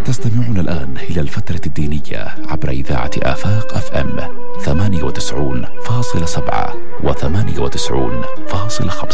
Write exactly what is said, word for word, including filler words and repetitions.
تستمعون الآن إلى الفترة الدينية عبر إذاعة آفاق أف أم ثمانية وتسعون فاصلة سبعة وثمانية وتسعون فاصلة خمسة.